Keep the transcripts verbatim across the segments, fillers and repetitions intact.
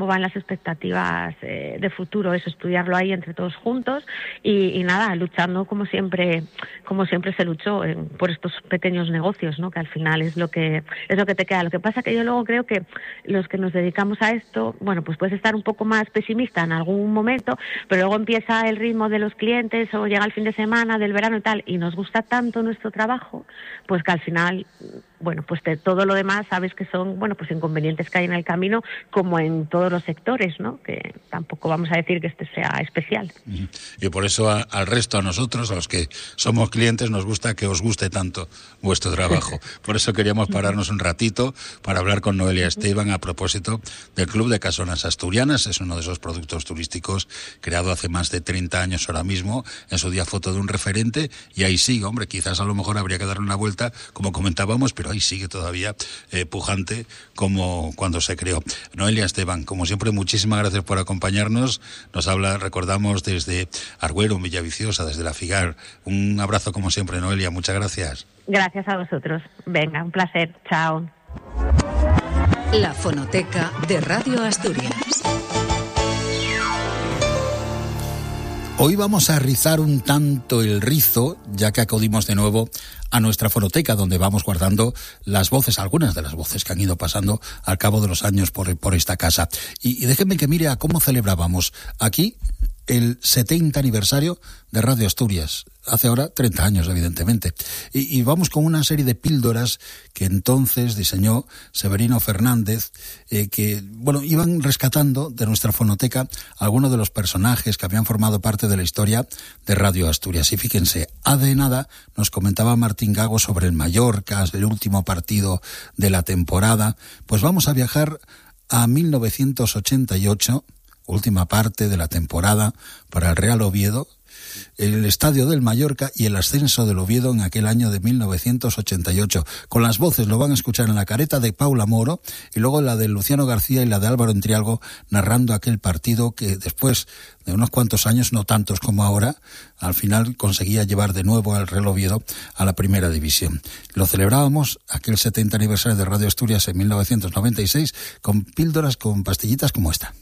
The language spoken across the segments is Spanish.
van las expectativas eh, de futuro, eso, estudiarlo ahí entre todos juntos y, y nada, luchando como siempre como siempre se luchó en, por estos pequeños negocios, ¿no? Que al final es lo que es lo que te queda. Lo que pasa que yo luego creo que los que nos dedicamos a esto, bueno, pues puedes estar un poco más pesimista en algún momento, pero luego empieza el ritmo de los clientes o llega el fin de semana del verano y tal, y nos gusta tanto nuestro trabajo, pues que al final, bueno, pues de todo lo demás sabes que son, bueno, pues inconvenientes que hay en el camino, como en todos los sectores, ¿no? Que tampoco vamos a decir que este sea especial. Y por eso a, al resto, a nosotros, a los que somos clientes, nos gusta que os guste tanto vuestro trabajo. Por eso queríamos pararnos un ratito para hablar con Noelia Esteban a propósito del Club de Casonas Asturianas. Es uno de esos productos turísticos creado hace más de treinta años ahora mismo. En su día foto de un referente y ahí sigue, hombre, quizás a lo mejor habría que darle una vuelta, como comentábamos, pero ahí sigue todavía eh, pujante como cuando se creó. Noelia Esteban, como siempre, muchísimas gracias por acompañarnos. Nos habla, recordamos, desde Arguero, en Villaviciosa, desde La Figar. Un abrazo como siempre, Noelia, muchas gracias. Gracias a vosotros. Venga, un placer. Chao. La fonoteca de Radio Asturias. Hoy vamos a rizar un tanto el rizo, ya que acudimos de nuevo a nuestra fonoteca, donde vamos guardando las voces, algunas de las voces que han ido pasando al cabo de los años por, por esta casa. Y, y déjenme que mire a cómo celebrábamos aquí el setenta aniversario de Radio Asturias. Hace ahora treinta años, evidentemente. Y, y vamos con una serie de píldoras que entonces diseñó Severino Fernández, eh, que, bueno, iban rescatando de nuestra fonoteca algunos de los personajes que habían formado parte de la historia de Radio Asturias. Y fíjense, a de nada nos comentaba Martín Gago sobre el Mallorca, el último partido de la temporada. Pues vamos a viajar a mil novecientos ochenta y ocho, última parte de la temporada para el Real Oviedo, el estadio del Mallorca y el ascenso del Oviedo en aquel año de mil novecientos ochenta y ocho. Con las voces lo van a escuchar en la careta de Paula Moro y luego la de Luciano García y la de Álvaro Entrialgo narrando aquel partido que después de unos cuantos años, no tantos como ahora, al final conseguía llevar de nuevo al Real Oviedo a la primera división. Lo celebrábamos, aquel setenta aniversario de Radio Asturias en mil novecientos noventa y seis, con píldoras, con pastillitas como esta.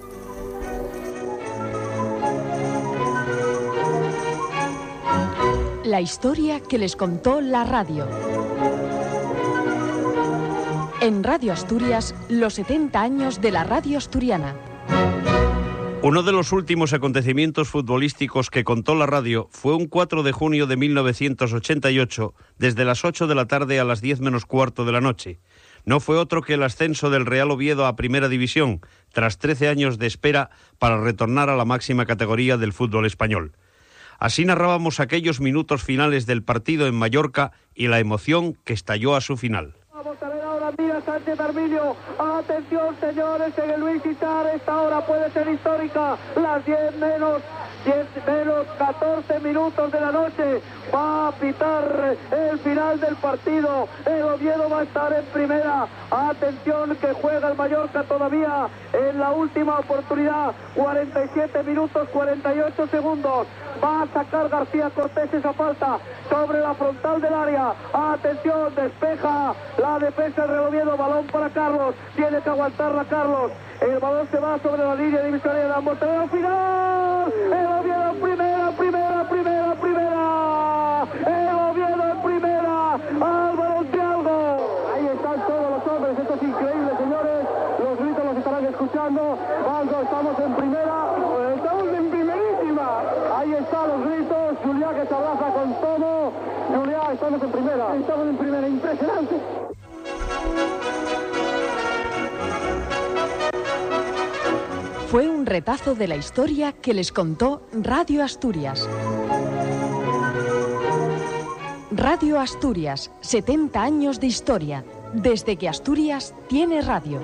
La historia que les contó la radio. En Radio Asturias, los setenta años de la radio asturiana. Uno de los últimos acontecimientos futbolísticos que contó la radio fue un cuatro de junio de mil novecientos ochenta y ocho, desde las ocho de la tarde a las diez menos cuarto de la noche. No fue otro que el ascenso del Real Oviedo a Primera División, tras trece años de espera para retornar a la máxima categoría del fútbol español. Así narrábamos aquellos minutos finales del partido en Mallorca y la emoción que estalló a su final. Vamos a ver ahora, mira Sánchez Arminio. Atención, señores, en el Luis Guitar, esta hora puede ser histórica. Las diez menos catorce minutos de la noche. Va a pitar el final del partido. El Oviedo va a estar en primera. Atención, que juega el Mallorca todavía en la última oportunidad. cuarenta y siete minutos, cuarenta y ocho segundos. Va a sacar García Cortés esa falta sobre la frontal del área. Atención, despeja la defensa del Real Oviedo. Balón para Carlos. Tiene que aguantarla Carlos. El balón se va sobre la línea divisoria de la Montevideo final. El Oviedo en primera, primera, primera, primera. El Oviedo en primera. Álvaro Entrialgo. Ahí están todos los hombres. Esto es increíble, señores. Los gritos los estarán escuchando. Banco, estamos en primera. Estamos en primerísima. Ahí están los gritos. Julián que se abraza con todo. Julián, estamos en primera. Estamos en primera. Impresionante. Fue un retazo de la historia que les contó Radio Asturias. Radio Asturias, setenta años de historia, desde que Asturias tiene radio.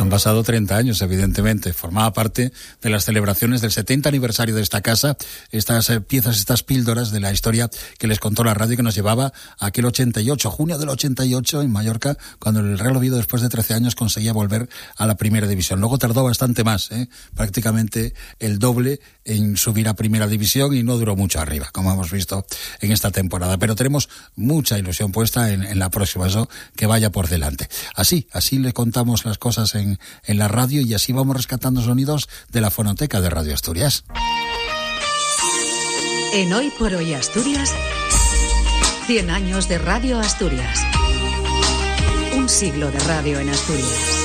Han pasado treinta años, evidentemente. Formaba parte de las celebraciones del setenta aniversario de esta casa, estas eh, piezas, estas píldoras de la historia que les contó la radio, que nos llevaba a aquel ochenta y ocho, junio del ochenta y ocho, en Mallorca, cuando el Real Oviedo, después de trece años, conseguía volver a la primera división. Luego tardó bastante más, ¿eh? prácticamente el doble en subir a primera división, y no duró mucho arriba, como hemos visto en esta temporada. Pero tenemos mucha ilusión puesta en, en la próxima, eso que vaya por delante. Así, así le contamos las cosas en, en la radio, y así vamos rescatando sonidos de la fonoteca de Radio Asturias. En Hoy por Hoy Asturias, cien años de Radio Asturias. Un siglo de radio en Asturias.